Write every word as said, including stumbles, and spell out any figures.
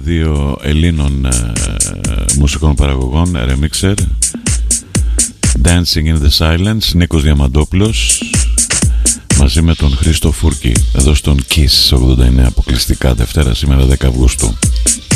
δύο Ελλήνων ε, μουσικών παραγωγών, Remixer, Dancing in the Silence, Νίκος Διαμαντόπουλος μαζί με τον Χρήστο Φούρκη εδώ στον Kiss ογδόντα εννέα, αποκλειστικά Δευτέρα σήμερα δέκα Αυγούστου.